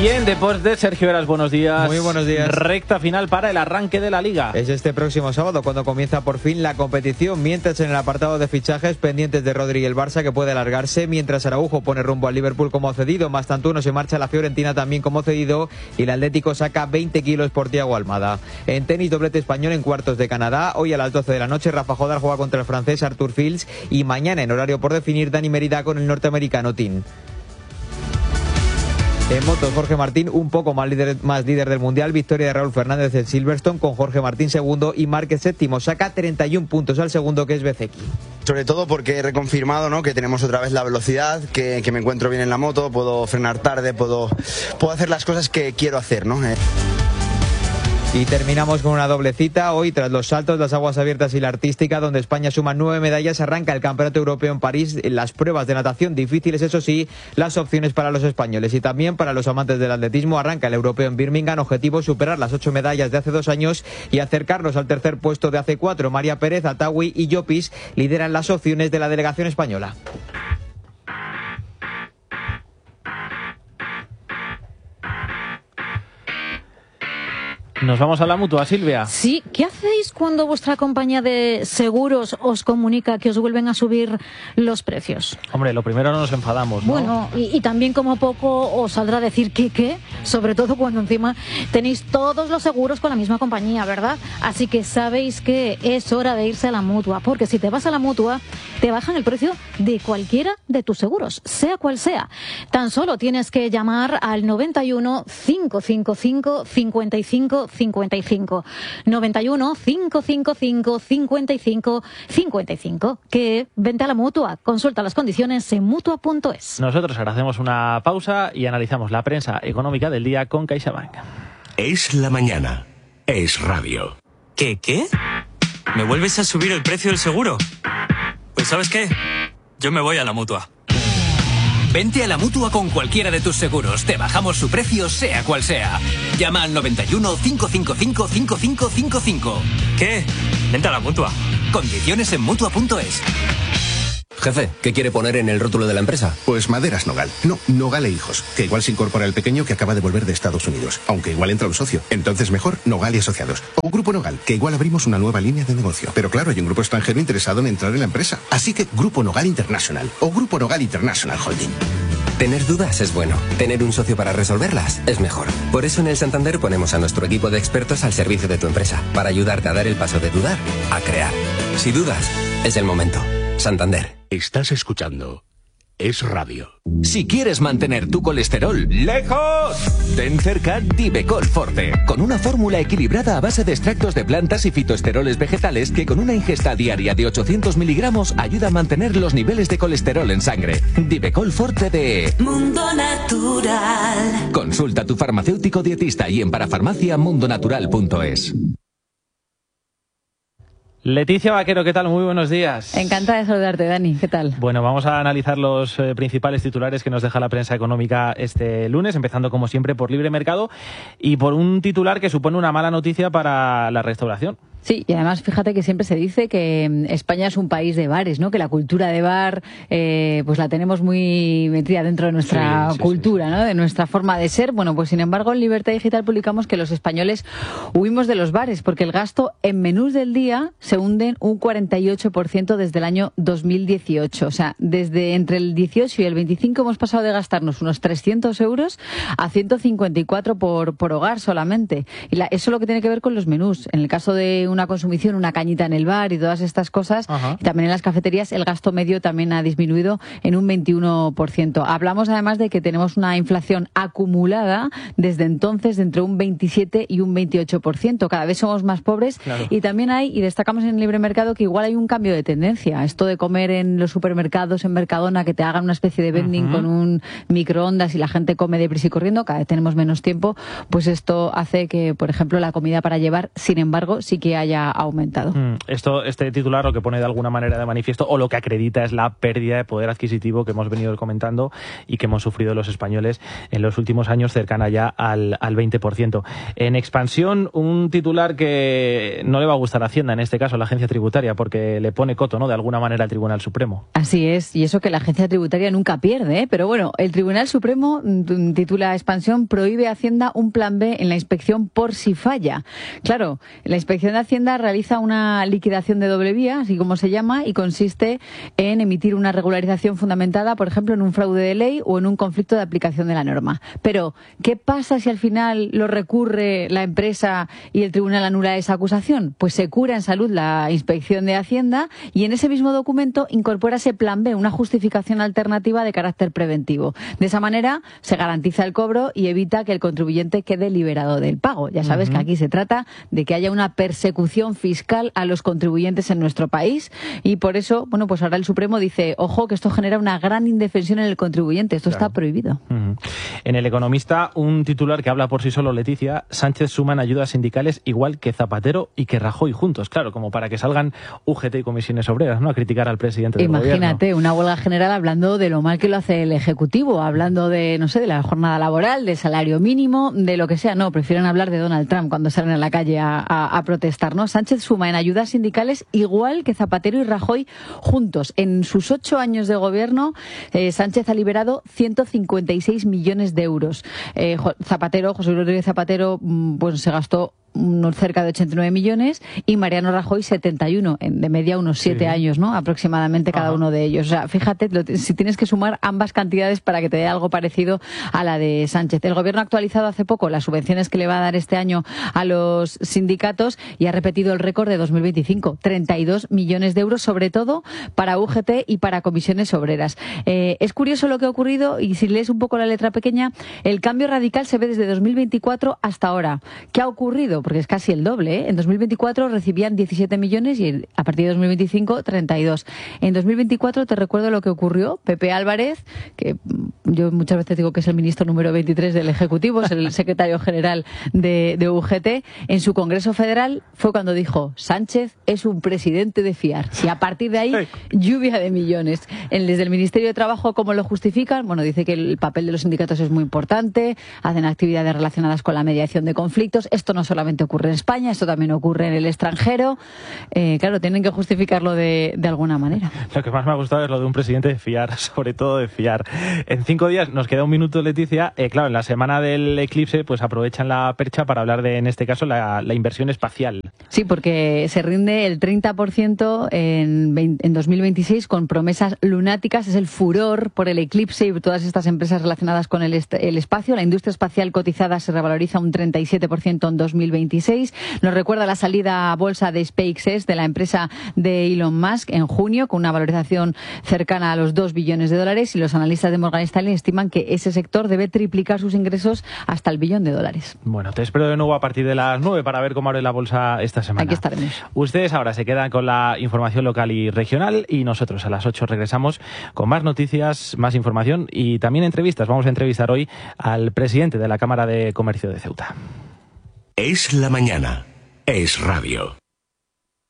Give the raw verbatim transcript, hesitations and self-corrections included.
Y en Deportes, Sergio Heras, buenos días. Muy buenos días. Recta final para el arranque de la Liga. Es este próximo sábado cuando comienza por fin la competición, mientras en el apartado de fichajes pendientes de Rodri y el Barça, que puede alargarse, mientras Araujo pone rumbo al Liverpool como cedido, Mastantuono se marcha a la Fiorentina también como cedido y el Atlético saca veinte kilos por Thiago Almada. En tenis, doblete español en cuartos de Canadá. Hoy a las doce de la noche Rafa Jodar juega contra el francés Arthur Fields y mañana en horario por definir Dani Merida con el norteamericano Tin. En motos, Jorge Martín un poco más líder, más líder del Mundial. Victoria de Raúl Fernández en Silverstone con Jorge Martín segundo y Márquez séptimo. Saca treinta y un puntos al segundo, que es Bezeki. Sobre todo porque he reconfirmado, ¿no?, que tenemos otra vez la velocidad, que, que me encuentro bien en la moto, puedo frenar tarde, puedo, puedo hacer las cosas que quiero hacer, ¿no? Eh. Y terminamos con una doble cita. Hoy, tras los saltos, las aguas abiertas y la artística, donde España suma nueve medallas, arranca el Campeonato Europeo en París. Las pruebas de natación difíciles, eso sí, las opciones para los españoles y también para los amantes del atletismo. Arranca el Europeo en Birmingham, objetivo superar las ocho medallas de hace dos años y acercarnos al tercer puesto de hace cuatro. María Pérez, Atawi y Llopis lideran las opciones de la delegación española. Nos vamos a la Mutua, Silvia. Sí, ¿qué hacéis cuando vuestra compañía de seguros os comunica que os vuelven a subir los precios? Hombre, lo primero no nos enfadamos, ¿no? Bueno, y, y también como poco os saldrá a decir que qué, sobre todo cuando encima tenéis todos los seguros con la misma compañía, ¿verdad? Así que sabéis que es hora de irse a la Mutua, porque si te vas a la Mutua, te bajan el precio de cualquiera de tus seguros, sea cual sea. Tan solo tienes que llamar al noventa y uno, cinco cinco cinco, cincuenta y cinco cincuenta y cinco, noventa y uno, cinco cinco cinco, cincuenta y cinco cincuenta y cinco. Que vente a la Mutua, consulta las condiciones en mutua punto es. Nosotros ahora hacemos una pausa y analizamos la prensa económica del día con CaixaBank. Es la mañana, es radio. ¿Qué, qué? ¿Me vuelves a subir el precio del seguro? Pues ¿sabes qué? Yo me voy a la Mutua. Vente a la Mutua con cualquiera de tus seguros. Te bajamos su precio, sea cual sea. Llama al noventa y uno, cinco cinco cinco, cinco cinco cinco cinco. ¿Qué? Vente a la Mutua. Condiciones en mutua punto es. Jefe, ¿qué quiere poner en el rótulo de la empresa? Pues Maderas Nogal. No, Nogal e Hijos. Que igual se incorpora el pequeño que acaba de volver de Estados Unidos. Aunque igual entra un socio. Entonces mejor Nogal y Asociados. O Grupo Nogal, que igual abrimos una nueva línea de negocio. Pero claro, hay un grupo extranjero interesado en entrar en la empresa. Así que Grupo Nogal International. O Grupo Nogal International Holding. Tener dudas es bueno. Tener un socio para resolverlas es mejor. Por eso en el Santander ponemos a nuestro equipo de expertos al servicio de tu empresa. Para ayudarte a dar el paso de dudar a crear. Si dudas, es el momento. Santander. Estás escuchando Es Radio. Si quieres mantener tu colesterol lejos, ten cerca Divecol Forte, con una fórmula equilibrada a base de extractos de plantas y fitoesteroles vegetales que con una ingesta diaria de ochocientos miligramos ayuda a mantener los niveles de colesterol en sangre. Divecol Forte de Mundo Natural. Consulta a tu farmacéutico dietista y en parafarmacia mundo natural punto es. Leticia Vaquero, ¿qué tal? Muy buenos días. Encantada de saludarte, Dani. ¿Qué tal? Bueno, vamos a analizar los eh, principales titulares que nos deja la prensa económica este lunes, empezando como siempre por Libre Mercado y por un titular que supone una mala noticia para la restauración. Sí, y además fíjate que siempre se dice que España es un país de bares, ¿no? Que la cultura de bar, eh, pues la tenemos muy metida dentro de nuestra sí, sí, cultura, sí, sí. ¿no? De nuestra forma de ser. Bueno, pues sin embargo en Libertad Digital publicamos que los españoles huimos de los bares porque el gasto en menús del día se hunde un cuarenta y ocho por ciento desde el año dos mil dieciocho. O sea, desde entre el dieciocho y el veinticinco hemos pasado de gastarnos unos trescientos euros a ciento cincuenta y cuatro por, por hogar solamente. Y la, eso es lo que tiene que ver con los menús. En el caso de un una consumición, una cañita en el bar y todas estas cosas. Ajá. Y también en las cafeterías el gasto medio también ha disminuido en un veintiuno por ciento. Hablamos además de que tenemos una inflación acumulada desde entonces de entre un veintisiete y un veintiocho por ciento. Cada vez somos más pobres. Claro. Y también hay, y destacamos en el Libre Mercado, que igual hay un cambio de tendencia. Esto de comer en los supermercados, en Mercadona, que te hagan una especie de vending uh-huh. con un microondas y la gente come deprisa y corriendo, cada vez tenemos menos tiempo, pues esto hace que, por ejemplo, la comida para llevar, sin embargo, sí que hay haya aumentado. Mm, esto, este titular lo que pone de alguna manera de manifiesto, o lo que acredita, es la pérdida de poder adquisitivo que hemos venido comentando y que hemos sufrido los españoles en los últimos años, cercana ya al, al veinte por ciento. En expansión, un titular que no le va a gustar a Hacienda, en este caso a la Agencia Tributaria, porque le pone coto, ¿no?, de alguna manera al Tribunal Supremo. Así es, y eso que la Agencia Tributaria nunca pierde, ¿eh? Pero bueno, el Tribunal Supremo, titula Expansión, prohíbe a Hacienda un plan B en la inspección por si falla. Claro, la Inspección de Hacienda realiza una liquidación de doble vía, así como se llama, y consiste en emitir una regularización fundamentada, por ejemplo, en un fraude de ley o en un conflicto de aplicación de la norma. Pero, ¿qué pasa si al final lo recurre la empresa y el tribunal anula esa acusación? Pues se cura en salud la Inspección de Hacienda y en ese mismo documento incorpora ese plan B, una justificación alternativa de carácter preventivo. De esa manera se garantiza el cobro y evita que el contribuyente quede liberado del pago. Ya sabes uh-huh. que aquí se trata de que haya una persecución fiscal a los contribuyentes en nuestro país y por eso, bueno, pues ahora el Supremo dice, ojo, que esto genera una gran indefensión en el contribuyente. Esto claro. está prohibido. Uh-huh. En El Economista, un titular que habla por sí solo, Leticia: Sánchez suman ayudas sindicales igual que Zapatero y que Rajoy juntos. Claro, como para que salgan U G T y comisiones obreras, ¿no?, a criticar al presidente del Imagínate, gobierno. Imagínate, una huelga general hablando de lo mal que lo hace el Ejecutivo, hablando de, no sé, de la jornada laboral, de salario mínimo, de lo que sea. No, prefieren hablar de Donald Trump cuando salen a la calle a, a, a protestar, ¿no? Sánchez suma en ayudas sindicales igual que Zapatero y Rajoy juntos. En sus ocho años de gobierno, eh, Sánchez ha liberado ciento cincuenta y seis millones de euros. Eh, Zapatero, José Luis Rodríguez Zapatero, pues se gastó unos cerca de ochenta y nueve millones y Mariano Rajoy setenta y uno, en de media unos siete sí. años, ¿no?, aproximadamente cada Ajá. uno de ellos. O sea, fíjate, lo, si tienes que sumar ambas cantidades para que te dé algo parecido a la de Sánchez. El gobierno ha actualizado hace poco las subvenciones que le va a dar este año a los sindicatos y ha repetido el récord de dos mil veinticinco, treinta y dos millones de euros, sobre todo para U G T y para comisiones obreras. Eh, es curioso lo que ha ocurrido y si lees un poco la letra pequeña, el cambio radical se ve desde dos mil veinticuatro hasta ahora. ¿Qué ha ocurrido? Porque es casi el doble, ¿eh? En dos mil veinticuatro recibían diecisiete millones y a partir de dos mil veinticinco, treinta y dos. En dos mil veinticuatro te recuerdo lo que ocurrió. Pepe Álvarez, que yo muchas veces digo que es el ministro número veintitrés del Ejecutivo, es el secretario general de, de U G T, en su Congreso Federal fue cuando dijo: Sánchez es un presidente de fiar. Y a partir de ahí, lluvia de millones. En, desde el Ministerio de Trabajo, ¿cómo lo justifican? Bueno, dice que el papel de los sindicatos es muy importante, hacen actividades relacionadas con la mediación de conflictos. Esto no solamente ocurre en España, esto también ocurre en el extranjero. Eh, claro, tienen que justificarlo de, de alguna manera. Lo que más me ha gustado es lo de un presidente de fiar, sobre todo de fiar. En cinco días nos queda un minuto, Leticia. Eh, claro, en la semana del eclipse, pues aprovechan la percha para hablar de, en este caso, la, la inversión espacial. Sí, porque se rinde el treinta por ciento en, en dos mil veintiséis con promesas lunáticas. Es el furor por el eclipse y todas estas empresas relacionadas con el, est el espacio. La industria espacial cotizada se revaloriza un treinta y siete por ciento en dos mil veintiséis. Nos recuerda la salida a bolsa de SpaceX, de la empresa de Elon Musk, en junio, con una valorización cercana a los dos billones de dólares, y los analistas de Morgan Stanley estiman que ese sector debe triplicar sus ingresos hasta el billón de dólares. Bueno, te espero de nuevo a partir de las nueve para ver cómo abre la bolsa esta semana. Aquí estaremos. Ustedes ahora se quedan con la información local y regional y nosotros a las ocho regresamos con más noticias, más información y también entrevistas. Vamos a entrevistar hoy al presidente de la Cámara de Comercio de Ceuta. Es la mañana. Es radio.